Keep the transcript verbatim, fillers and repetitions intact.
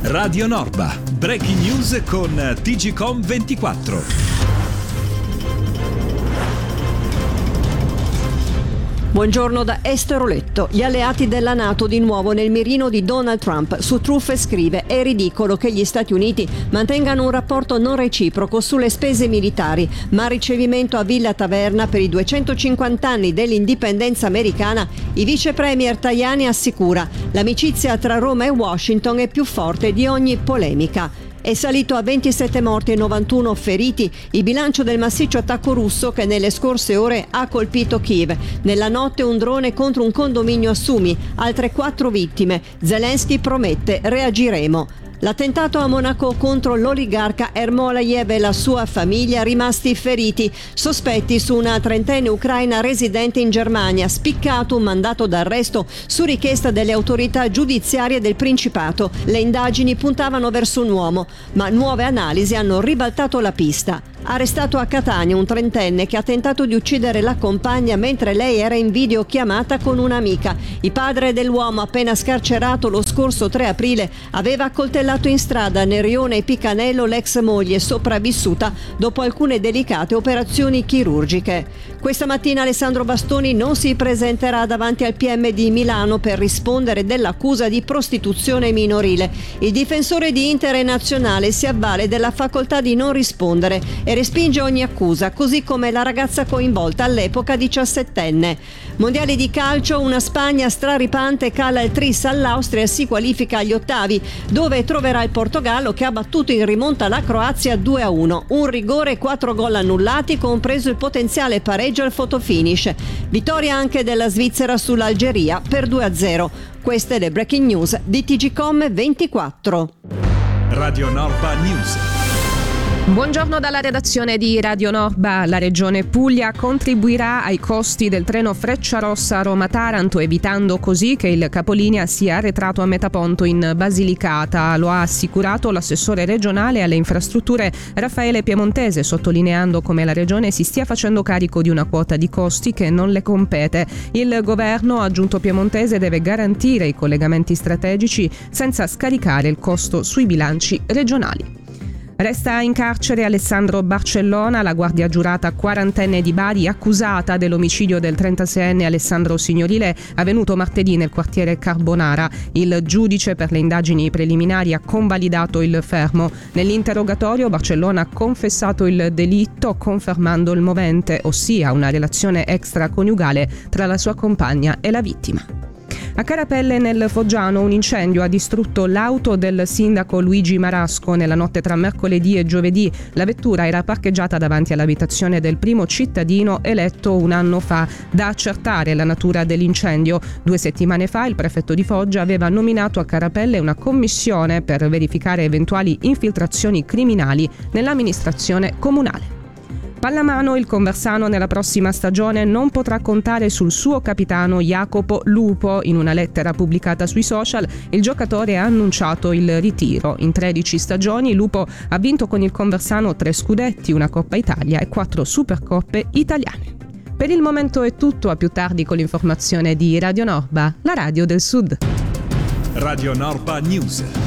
Radio Norba, breaking news con T G Com ventiquattro. Buongiorno da Esther Letto. Gli alleati della NATO di nuovo nel mirino di Donald Trump. Su Truffe scrive: è ridicolo che gli Stati Uniti mantengano un rapporto non reciproco sulle spese militari, ma a ricevimento a Villa Taverna per i duecentocinquanta anni dell'indipendenza americana, il vice premier Tajani assicura: l'amicizia tra Roma e Washington è più forte di ogni polemica. È salito a ventisette morti e novantuno feriti il bilancio del massiccio attacco russo che nelle scorse ore ha colpito Kiev. Nella notte un drone contro un condominio a Sumi, altre quattro vittime. Zelensky promette: reagiremo. L'attentato a Monaco contro l'oligarca Ermolayev e la sua famiglia, rimasti feriti. Sospetti su una trentenne ucraina residente in Germania, spiccato un mandato d'arresto su richiesta delle autorità giudiziarie del Principato. Le indagini puntavano verso un uomo, ma nuove analisi hanno ribaltato la pista. Arrestato a Catania un trentenne che ha tentato di uccidere la compagna mentre lei era in videochiamata con un'amica. Il padre dell'uomo, appena scarcerato lo scorso tre aprile, aveva accoltellato in strada nel rione Picanello l'ex moglie sopravvissuta dopo alcune delicate operazioni chirurgiche. Questa mattina Alessandro Bastoni non si presenterà davanti al P M di Milano per rispondere dell'accusa di prostituzione minorile. Il difensore di Inter e Nazionale si avvale della facoltà di non rispondere e respinge ogni accusa, così come la ragazza coinvolta, all'epoca diciassettenne. Mondiali di calcio, una Spagna straripante cala il tris all'Austria e si qualifica agli ottavi, dove troverà il Portogallo che ha battuto in rimonta la Croazia due a uno. Un rigore e quattro gol annullati, compreso il potenziale pareggio al fotofinish. Vittoria anche della Svizzera sull'Algeria per due a zero. Queste le breaking news di T G Com ventiquattro. Radio Norba News. Buongiorno dalla redazione di Radio Norba. La Regione Puglia contribuirà ai costi del treno Frecciarossa Roma-Taranto, evitando così che il capolinea sia arretrato a Metaponto in Basilicata. Lo ha assicurato l'assessore regionale alle infrastrutture Raffaele Piemontese, sottolineando come la Regione si stia facendo carico di una quota di costi che non le compete. Il governo, ha aggiunto Piemontese, deve garantire i collegamenti strategici senza scaricare il costo sui bilanci regionali. Resta in carcere Alessandro Barcellona, la guardia giurata quarantenne di Bari, accusata dell'omicidio del trentaseienne Alessandro Signorile avvenuto martedì nel quartiere Carbonara. Il giudice per le indagini preliminari ha convalidato il fermo. Nell'interrogatorio Barcellona ha confessato il delitto, confermando il movente, ossia una relazione extraconiugale tra la sua compagna e la vittima. A Carapelle nel Foggiano un incendio ha distrutto l'auto del sindaco Luigi Marasco nella notte tra mercoledì e giovedì. La vettura era parcheggiata davanti all'abitazione del primo cittadino eletto un anno fa. Da accertare la natura dell'incendio. Due settimane fa il prefetto di Foggia aveva nominato a Carapelle una commissione per verificare eventuali infiltrazioni criminali nell'amministrazione comunale. Pallamano, il Conversano nella prossima stagione non potrà contare sul suo capitano Jacopo Lupo. In una lettera pubblicata sui social, il giocatore ha annunciato il ritiro. In tredici stagioni Lupo ha vinto con il Conversano tre scudetti, una Coppa Italia e quattro Supercoppe italiane. Per il momento è tutto, a più tardi con l'informazione di Radio Norba, la radio del Sud. Radio Norba News.